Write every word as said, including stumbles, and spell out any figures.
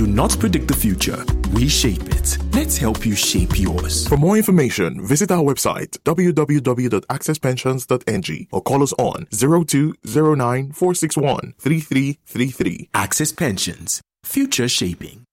do not predict the future. We shape it. Let's help you shape yours. For more information, visit our website w w w dot access pensions dot n g or call us on zero two zero nine four six one three three three three. Access Pensions. Future shaping.